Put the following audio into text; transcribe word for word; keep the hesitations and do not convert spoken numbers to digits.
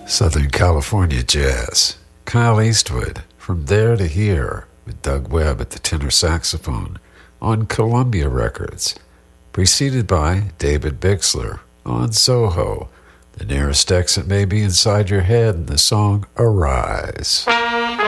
Southern California Jazz. Kyle Eastwood, From There to Here, with Doug Webb at the tenor saxophone on Columbia Records, preceded by David Bixler on Soho. The nearest exit may be inside your head in the song Arise.